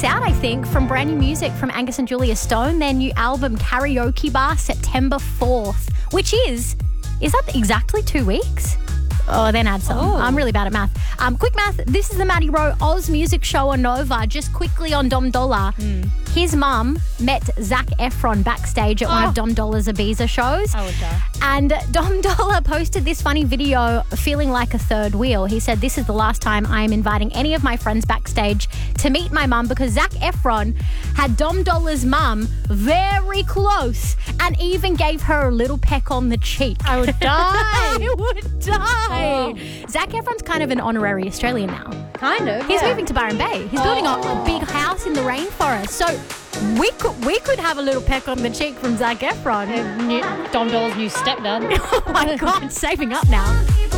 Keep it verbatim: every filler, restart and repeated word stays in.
out, I think, from brand new music from Angus and Julia Stone. Their new album, Karaoke Bar, September fourth, which is, is that exactly two weeks? Oh, then add some. Oh. I'm really bad at math. Um, quick math. This is the Maddie Rowe Oz Music Show on Nova. Just quickly on Dom Dollar. Mm. His mum met Zac Efron backstage at one Oh. of Dom Dollar's Ibiza shows. I would die. And Dom Dollar posted this funny video feeling like a third wheel. He said, "This is the last time I am inviting any of my friends backstage to meet my mum because Zac Efron had Dom Dollar's mum very close and even gave her a little peck on the cheek." I would die. I would die. Oh. Zac Efron's kind of an honorary Australian now. Kind of. He's yeah. moving to Byron Bay. He's building a, a big house in the rainforest. So we could we could have a little peck on the cheek from Zac Efron. New, Dom Dollar's new stepdad. Oh my God, saving up now.